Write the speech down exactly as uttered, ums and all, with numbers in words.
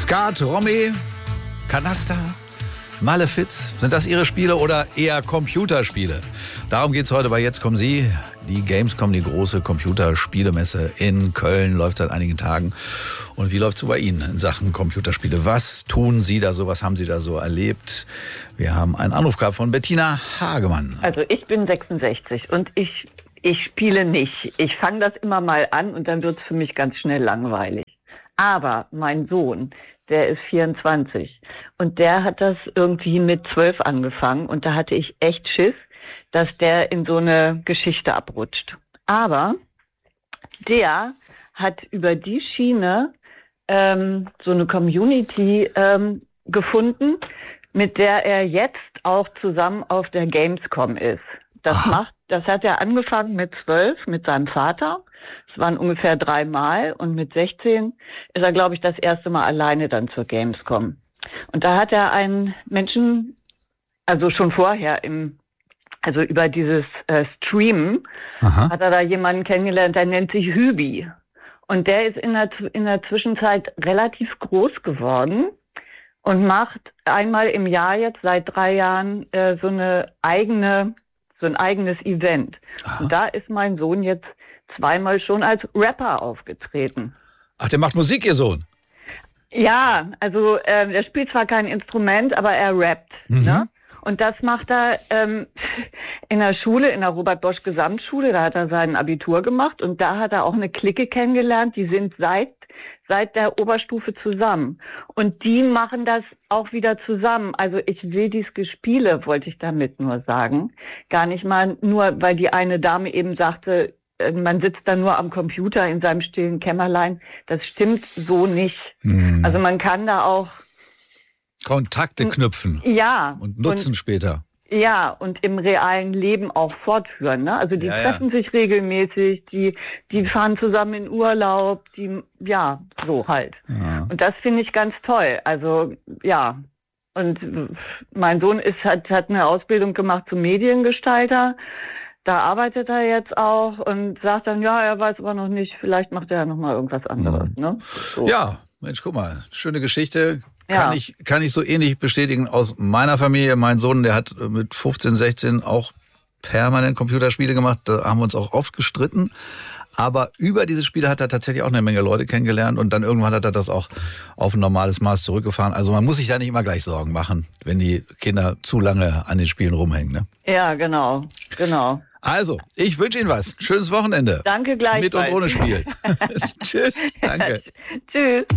Skat, Romy, Kanaster, Malefiz, sind das Ihre Spiele oder eher Computerspiele? Darum geht es heute bei Jetzt kommen Sie. Die Gamescom, die große Computerspielemesse in Köln, läuft seit einigen Tagen. Und wie läuft es so bei Ihnen in Sachen Computerspiele? Was tun Sie da so? Was haben Sie da so erlebt? Wir haben einen Anruf gehabt von Bettina Hagemann. Also ich bin sechsundsechzig und ich, ich spiele nicht. Ich fange das immer mal an und dann wird es für mich ganz schnell langweilig. Aber mein Sohn, der ist vierundzwanzig und der hat das irgendwie mit zwölf angefangen und da hatte ich echt Schiss, dass der in so eine Geschichte abrutscht. Aber der hat über die Schiene ähm, so eine Community ähm, gefunden, mit der er jetzt auch zusammen auf der Gamescom ist. Das Aha. macht, das hat er angefangen mit zwölf mit seinem Vater. Es waren ungefähr dreimal und mit sechzehn ist er, glaube ich, das erste Mal alleine dann zur Gamescom. Und da hat er einen Menschen, also schon vorher im, also über dieses äh, Streamen, Aha. hat er da jemanden kennengelernt, der nennt sich Hübi. Und der ist in der, in der Zwischenzeit relativ groß geworden und macht einmal im Jahr jetzt seit drei Jahren äh, so eine eigene, so ein eigenes Event. Aha. Und da ist mein Sohn jetzt zweimal schon als Rapper aufgetreten. Ach, der macht Musik, Ihr Sohn? Ja, also äh, er spielt zwar kein Instrument, aber er rappt. Mhm. Ne? Und das macht er ähm, in der Schule, in der Robert-Bosch-Gesamtschule. Da hat er sein Abitur gemacht und da hat er auch eine Clique kennengelernt. Die sind seit seit der Oberstufe zusammen. Und die machen das auch wieder zusammen. Also ich will dieses Gespiele, wollte ich damit nur sagen. Gar nicht mal nur, weil die eine Dame eben sagte, man sitzt da nur am Computer in seinem stillen Kämmerlein. Das stimmt so nicht. Hm. Also man kann da auch Kontakte knüpfen. Ja. Und nutzen und, später. Ja, und im realen Leben auch fortführen. Ne? Also die Ja, treffen ja. sich regelmäßig, die die fahren zusammen in Urlaub, die ja, so halt. Ja. Und das finde ich ganz toll. Also ja. Und mein Sohn ist hat hat eine Ausbildung gemacht zum Mediengestalter. Da arbeitet er jetzt auch und sagt dann, ja, er weiß aber noch nicht, vielleicht macht er ja noch mal irgendwas anderes. Mhm. Ne? So. Ja, Mensch, guck mal, schöne Geschichte. Ja. Kann ich, kann ich so ähnlich bestätigen aus meiner Familie. Mein Sohn, der hat mit fünfzehn, sechzehn auch permanent Computerspiele gemacht. Da haben wir uns auch oft gestritten. Aber über diese Spiele hat er tatsächlich auch eine Menge Leute kennengelernt und dann irgendwann hat er das auch auf ein normales Maß zurückgefahren. Also man muss sich da nicht immer gleich Sorgen machen, wenn die Kinder zu lange an den Spielen rumhängen. Ne? Ja, genau, genau. Also, ich wünsche Ihnen was. Schönes Wochenende. Danke gleichfalls. Mit und ohne Spiel. Tschüss. Danke. Tschüss.